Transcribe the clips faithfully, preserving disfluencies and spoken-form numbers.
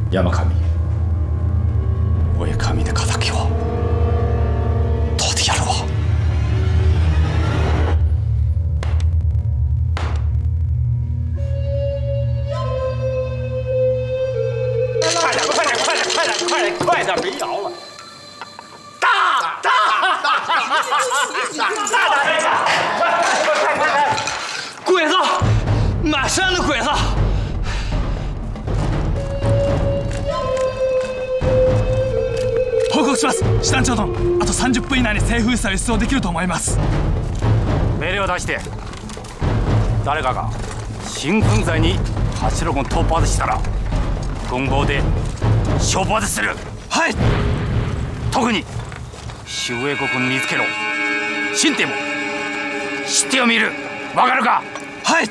山上，我也神的敵を取ってやるわ。快点，快点，快点，快点，快点，快点，别摇了！大大大大大点！快快快快！鬼子，满山的鬼子！ 報告します。師団長殿、あとさんじゅっぷん以内に西風祭を出動できると思います。 命令を出して、誰かが新粉祭に柱を突破したら、棍棒で処罰する。 はい。 特に周英国に見つけろ。新店も知ってを見る。わかるか？ はい。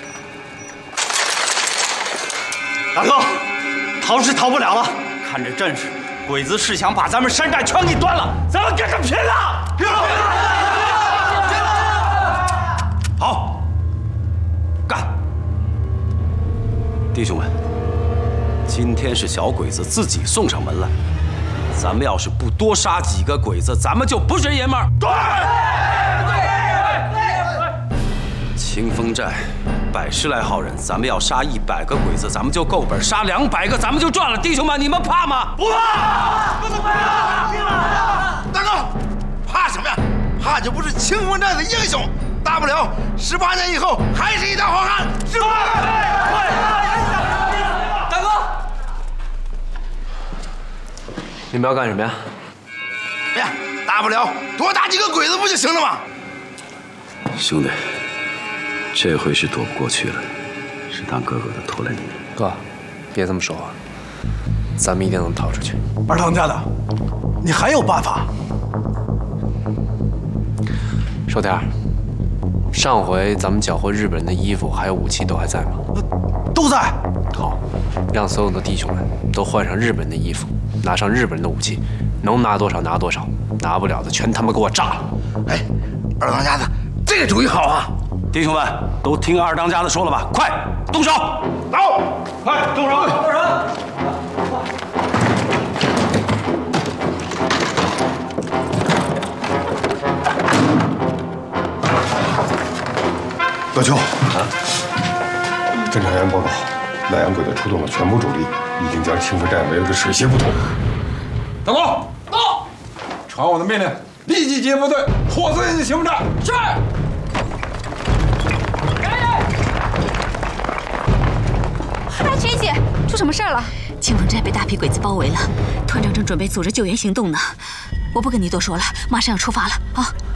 大哥，逃是逃不了了，看这阵势。 鬼子是想把咱们山寨全给端了，咱们跟着拼了！拼了！拼了！好，干！ 弟兄们，今天是小鬼子自己送上门来，咱们要是不多杀几个鬼子，咱们就不是爷们儿。对，对，清风寨百十来号人，咱们要杀一百个鬼子，咱们就够本；杀两百个，咱们就赚了。弟兄们，你们怕吗？ 不怕！不怕！ 大哥，怕什么呀？怕就不是清风寨的英雄，大不了十八年以后还是一条好汉。是吧？ 大哥，你们要干什么呀？ 哎呀，大不了多打几个鬼子不就行了吗？ 兄弟。 这回是躲不过去了，是当哥哥的拖累你了。 哥，别这么说话，咱们一定能逃出去。 二当家的，你还有办法？ 寿天，上回咱们缴获日本人的衣服还有武器都还在吗？ 都在。 好，让所有的弟兄们都换上日本人的衣服，拿上日本人的武器，能拿多少拿多少，拿不了的全他妈给我炸了！ 哎，二当家的，这个主意好啊！ 弟兄们，都听二当家的说了吧？快动手！ 走， 快动手！动手！ 老邱啊，侦查员报告，南洋鬼子出动了全部主力，已经将清风寨围得水泄不通。 大哥，到！传我的命令，立即接部队，火速进清风寨。是。 学姐，出什么事儿了？清风寨被大批鬼子包围了，团长正准备组织救援行动呢。我不跟你多说了，马上要出发了啊！